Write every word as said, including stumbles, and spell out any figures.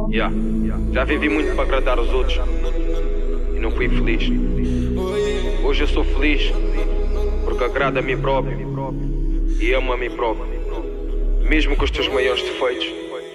Yeah. Já vivi muito para agradar os outros e não fui feliz. Hoje eu sou feliz porque agrado a mim próprio e amo a mim próprio. Mesmo com os teus maiores defeitos,